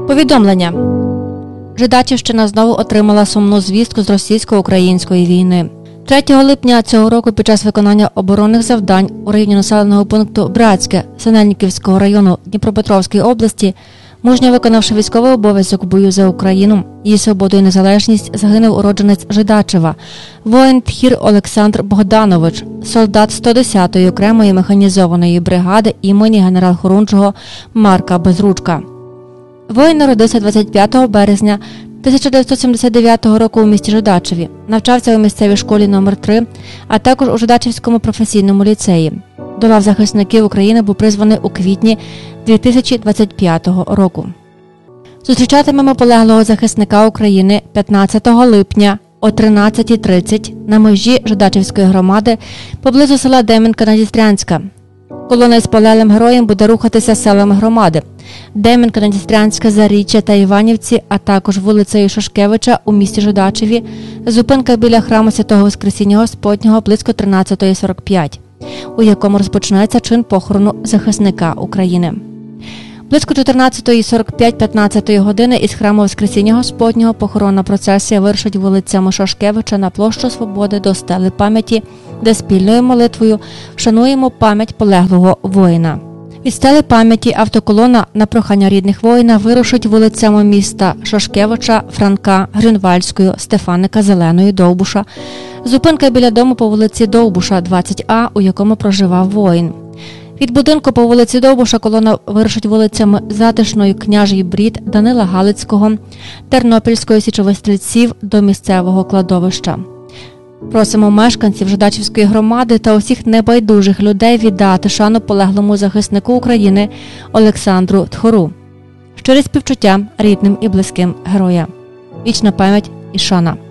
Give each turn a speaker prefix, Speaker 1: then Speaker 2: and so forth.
Speaker 1: Повідомлення. Жидачівщина знову отримала сумну звістку з російсько-української війни. 3 липня цього року під час виконання оборонних завдань у районі населеного пункту Братське Синельниківського району Дніпропетровської області, мужньо виконавши військовий обов'язок у бою за Україну, її свободу і незалежність, загинув уродженець Жидачева, воїн Тхір Олександр Богданович, солдат 110-ї окремої механізованої бригади імені генерал-хорунжого Марка Безручка. Воїн народився 25 березня 1979 року у місті Жидачеві, навчався у місцевій школі номер 3, а також у Жидачівському професійному ліцеї. До лав захисників України був призваний у квітні 2025 року. Зустрічатимемо полеглого захисника України 15 липня о 13:30 на межі Жидачівської громади поблизу села Дем'янка-Надістрянська. Колона із полеглим героєм буде рухатися селами громади – Дем'янка-Надістрянська, Заріччя та Іванівці, а також вулицею Шашкевича у місті Жидачеві, зупинка біля храму Святого Воскресіння Господнього близько 13:45, у якому розпочнеться чин похорону захисника України. Близько 14:45-15 години із храму Воскресіння Господнього похоронна процесія вирушить вулицями Шашкевича на площу Свободи до стели пам'яті, де спільною молитвою вшануємо пам'ять полеглого воїна. Від стели пам'яті автоколона на прохання рідних воїна вирушить вулицями міста Шашкевича, Франка, Грюнвальської, Стефаника, Зеленої, Довбуша. Зупинка біля дому по вулиці Довбуша, 20А, у якому проживав воїн. Від будинку по вулиці Довбуша колона вирушить вулицями Затишної, Княжий Брід, Данила Галицького, Тернопільської, Січових Стрільців до місцевого кладовища. Просимо мешканців Жидачівської громади та усіх небайдужих людей віддати шану полеглому захиснику України Олександру Тхору. Щирі співчуття рідним і близьким героя. Вічна пам'ять і шана.